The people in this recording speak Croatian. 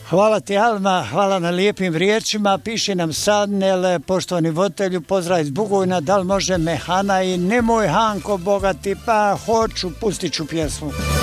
Hvala ti Alma, hvala na lijepim riječima. Piše nam Sadnel, poštovani voditelju, pozdrav iz Bugojna, da li može Mehana i nemoj Hanko bogati, pa hoću, pustit ću pjesmu.